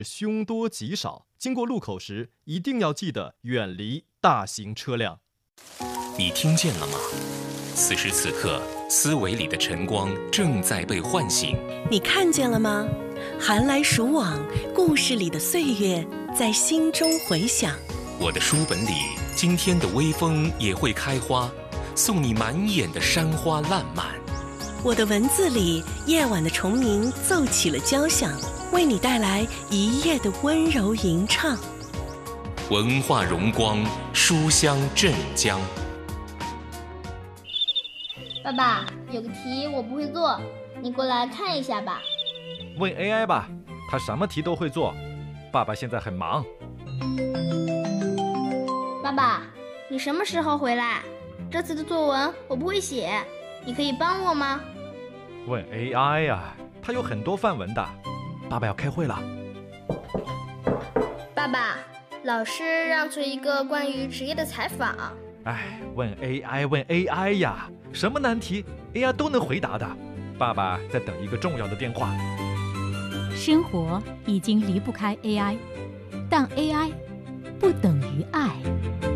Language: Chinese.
凶多吉少，经过路口时一定要记得远离大型车辆。 你听见了吗？此时此刻，思维里的晨光正在被唤醒。 你看见了吗？寒来暑往，故事里的岁月在心中回响。 我的书本里，今天的微风也会开花，送你满眼的山花烂漫。 我的文字里，夜晚的虫鸣奏起了交响，为你带来一夜的温柔吟唱。 文化荣光，书香镇江。 爸爸，有个题我不会做，你过来看一下吧。 问 AI 吧，它什么题都会做。爸爸现在很忙。 爸爸，你什么时候回来？这次的作文我不会写，你可以帮我吗？ 问 AI 呀，它有很多范文的。爸爸要开会了。 爸爸，老师让做一个关于职业的采访。 问 AI 呀，什么难题 AI 都能回答的。爸爸在等一个重要的电话。 生活已经离不开 AI，但 AI 不等于爱。